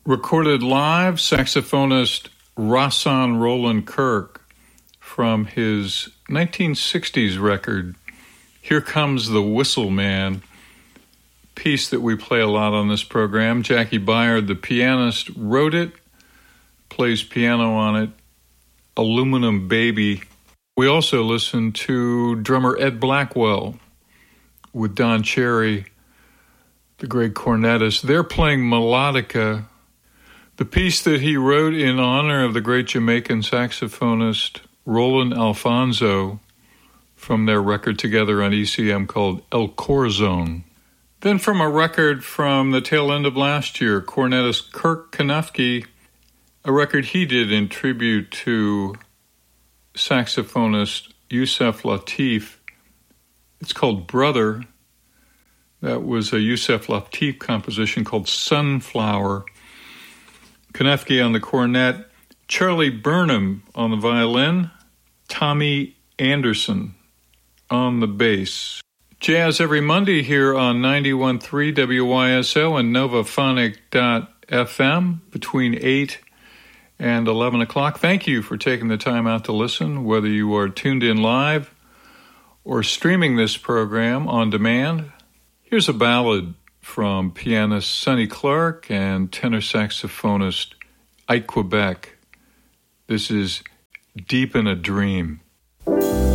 Recorded live, saxophonist Rahsaan Roland Kirk from his 1960s record, Here Comes the Whistle Man, piece that we play a lot on this program. Jackie Byard, the pianist, wrote it, plays piano on it, Aluminum Baby. We also listened to drummer Ed Blackwell with Don Cherry, the great cornetist. They're playing Melodica, the piece that he wrote in honor of the great Jamaican saxophonist Roland Alfonso from their record together on ECM called El Corazon. Then from a record from the tail end of last year, cornetist Kirk Kanufke, a record he did in tribute to saxophonist Yusef Lateef. It's called Brother. That was a Yusef Lateef composition called Sunflower. Kanufke on the cornet, Charlie Burnham on the violin, Tommy Anderson on the bass. Jazz every Monday here on 91.3 WYSO and novaphonic.fm between 8 and 11 o'clock. Thank you for taking the time out to listen, whether you are tuned in live or streaming this program on demand. Here's a ballad from pianist Sonny Clark and tenor saxophonist Ike Quebec. This is Deep in a Dream.